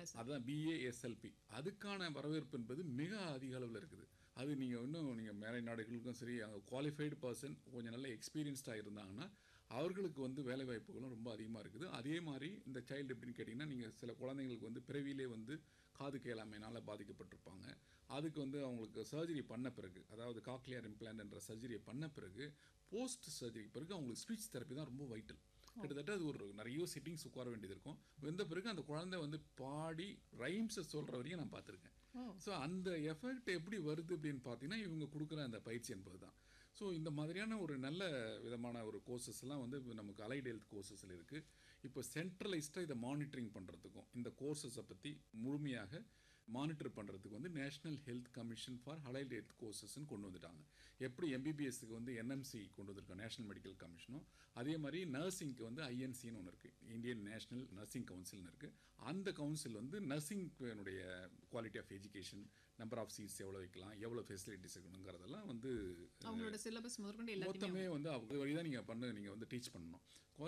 அதான் பிஏஎஸ்எல்பி. அதுக்கான வரவேற்பு என்பது மிக அதிக அளவில் இருக்குது. அது நீங்கள் மேலை நாடுகளுக்கும் சரி, அங்கே குவாலிஃபைடு பர்சன் கொஞ்சம் நல்ல எக்ஸ்பீரியன்ஸ்டாக இருந்தாங்கன்னா அவர்களுக்கு வேலை வாய்ப்புகளும் ரொம்ப அதிகமாக இருக்குது. அதே மாதிரி இந்த சைல்டு எப்படின்னு கேட்டிங்கன்னா, நீங்கள் சில குழந்தைங்களுக்கு பிறவிலே காது கேளாமையினால் பாதிக்கப்பட்டிருப்பாங்க. அதுக்கு அவங்களுக்கு சர்ஜரி பண்ண பிறகு, அதாவது காக்லியர் இம்ப்ளான்ட் என்ற சர்ஜரியை பண்ண பிறகு, போஸ்ட் சர்ஜரி பிறகு அவங்களுக்கு ஸ்பீச் தெரப்பி தான் ரொம்ப வைட்டல். கிட்டத்தட்ட அது ஒரு நிறைய சிட்டிங்ஸ் உட்கார வேண்டியது இருக்கும். வந்த பிறகு அந்த குழந்தை பாடி ரைம்ஸை சொல்கிற வரையும் நான் பார்த்துருக்கேன். ஸோ அந்த எஃபெக்ட் எப்படி வருது அப்படின்னு பார்த்தீங்கன்னா, இவங்க கொடுக்குற அந்த பயிற்சி என்பது தான். ஸோ இந்த மாதிரியான ஒரு நல்ல விதமான ஒரு கோர்சஸ்லாம் நமக்கு அலைடு ஹெல்த் கோர்சஸில் இருக்குது. இப்போ சென்ட்ரலைஸ்டாக இதை மானிட்டரிங் பண்ணுறதுக்கும், இந்த கோர்சஸை பற்றி முழுமையாக மானிட்டர் பண்ணுறதுக்கு national health commission for allied health கோர்சஸ்ன்னு கொண்டு வந்துட்டாங்க. எப்படி எம்பிபிஎஸ்க்கு என்எம்சி கொண்டு வந்திருக்கோம், நேஷனல் மெடிக்கல் கமிஷனும், அதே மாதிரி நர்சிங்க்கு ஐஎன்சின்னு ஒன்று இருக்குது, இந்தியன் நேஷனல் நர்சிங் கவுன்சில்னு இருக்குது. அந்த council நர்சிங்னுடைய quality of education, number of seeds எவ்வளோ வைக்கலாம், எவ்வளோ ஃபெசிலிட்டிஸ் இருக்கணுங்கிறதெல்லாம் அவங்களோட சிலபஸ் முதற்கொண்டு மொத்தமே அது வழி தான் நீங்கள் டீச் பண்ணணும்.